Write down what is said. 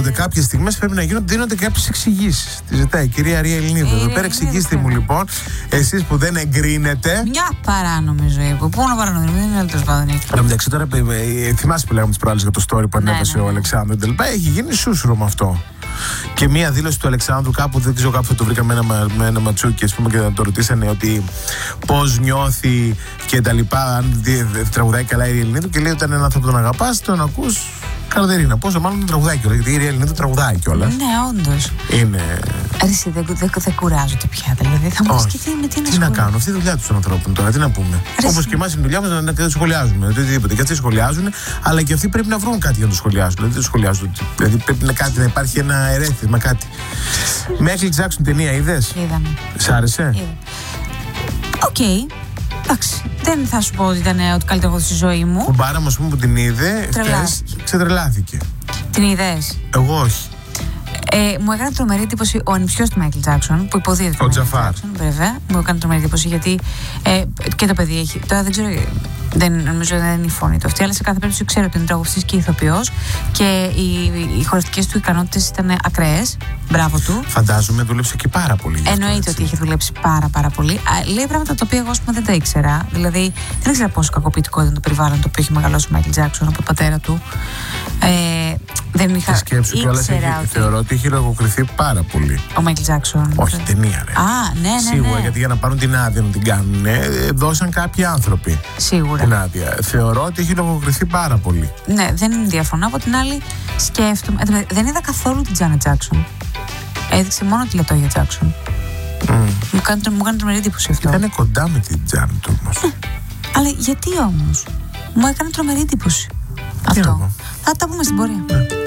Κάποιες στιγμές πρέπει να δίνονται κάποιες εξηγήσεις. Τη ζητάει η κυρία Αρία Ελληνίδου. Εδώ πέρα εξηγήστε μου λοιπόν, εσείς που δεν εγκρίνετε. Μια παράνομη ζωή. Πού να παράνομη, δεν είναι τέλος πάντων. Εντάξει, τώρα θυμάσαι που λέγαμε τις προάλλες για το story που ανέβασε ο Αλεξάνδρου Ντελπά. Έχει γίνει σούσουρο με αυτό. Και μία δήλωση του Αλεξάνδρου κάπου, δεν ξέρω, κάπου το βρήκα με ένα ματσούκι, ας πούμε, και το ρωτήσανε ότι πώς νιώθει και τα λοιπά, αν τραγουδάει καλά η Ελληνίδου, και λέει ότι αν έναν άνθρωπο τον αγαπάς, τον ακούς καρδερίνα. Πόσο μάλλον τον τραγουδάει κιόλας, γιατί η Ελληνίδου τραγουδάει κιόλας. Ναι, όντως. Είναι. Εσύ δεν κουράζονται πια, δηλαδή. Θα μου πεις και τι να κάνω, αυτή η δουλειά τους των ανθρώπων τώρα, τι να πούμε. Όπως και εμάς η δουλειά μας να σχολιάζουμε, οτιδήποτε. Και αυτοί σχολιάζουν, αλλά και αυτοί πρέπει να βρουν κάτι για να το σχολιάζουν. Δηλαδή δεν σχολιάζουν. Δηλαδή πρέπει να υπάρχει ένα ερέθισμα, κάτι. Μάικλ Τζάκσον ταινία είδες? Είδαμε. Σ' άρεσε? Οκ. Εντάξει. Δεν θα σου πω ότι ήταν ό,τι καλύτερο στη ζωή μου. Ο Μπάρα, ας πούμε, που την είδε, ξετρελάθηκε. Την είδες? Εγώ όχι. Μου έκανε τρομερή εντύπωση ο ανιψιός του Μάικλ Τζάκσον, που υποδίεται. Ο Τζαφάρ. Βέβαια, μου έκανε τρομερή εντύπωση γιατί και το παιδί έχει. Τώρα δεν ξέρω, νομίζω δεν είναι η φωνή του αυτή, αλλά σε κάθε περίπτωση ξέρω ότι είναι τραγουδιστής και ηθοποιός και οι χορευτικές του ηχανότητες ήταν ακραίες. Μπράβο του. Φαντάζομαι δούλεψε και πάρα πολύ. Εννοείται ότι είχε δουλέψει πάρα πολύ. Λέει πράγματα τα οποία εγώ, ας πούμε, δεν τα ήξερα. Δηλαδή, δεν ήξερα πόσο κακοποιητικό ήταν το περιβάλλον το οποίο έχει μεγαλώσει ο Μάικλ Τζάκσον από τον πατέρα του. Δεν είχα. Σκέψου κιόλας, θεωρώ ότι έχει λογοκριθεί πάρα πολύ. Ο Μάικλ Τζάκσον. Όχι, ταινία, ρε. Ναι. Σίγουρα, γιατί για να πάρουν την άδεια να την κάνουν, δώσαν κάποιοι άνθρωποι. Σίγουρα. Την άδεια. Θεωρώ ότι έχει λογοκριθεί πάρα πολύ. Ναι, δεν διαφωνώ. Από την άλλη, σκέφτομαι. Δεν είδα καθόλου την Τζάνετ Τζάκσον. Έδειξε μόνο τη Λατόγια Τζάκσον. Μου κάνει τρομερή εντύπωση αυτό. Ήταν κοντά με την Τζάνετ όμως. Αλλά γιατί όμως? Μου έκανε τρομερή εντύπωση αυτό. Θα τα πούμε στην πορεία.